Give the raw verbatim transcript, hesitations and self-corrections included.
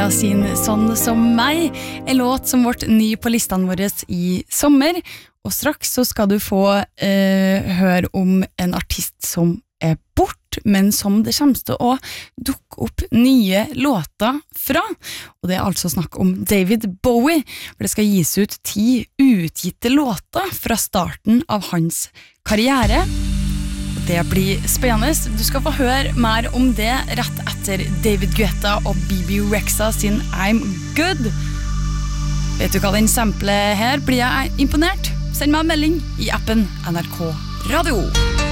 Vexia sin Sånn som meg, en låt som vårt ny på listene våre i sommer, og straks så skal du få eh, høre om en artist som er bort, men som det kommer til å dukke opp nye låter fra, og det er altså snakk om David Bowie, for det skal gis ut ti utgitte låter fra starten av hans karriere. Det blir spennende. Du skal få høre mer om det rett etter David Guetta og B B Rexha sin I'm Good. Vet du hva den samplet her? Blir jeg imponert? Send meg en melding i appen N R K Radio.